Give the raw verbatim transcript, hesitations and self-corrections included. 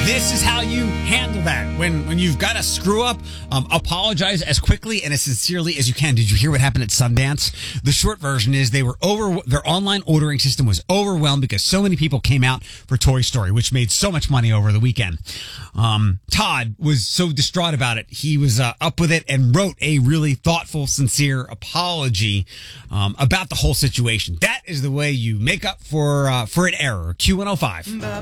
This is how you handle that. When when you've got a screw up, um, apologize as quickly and as sincerely as you can. Did you hear what happened at Sundance? The short version is they were over, their online ordering system was overwhelmed because so many people came out for Toy Story, which made so much money over the weekend. Um, Todd was so distraught about it. He was uh, up with it and wrote a really thoughtful, sincere apology um, about the whole situation. That is the way you make up for uh, for an error. Q one oh five.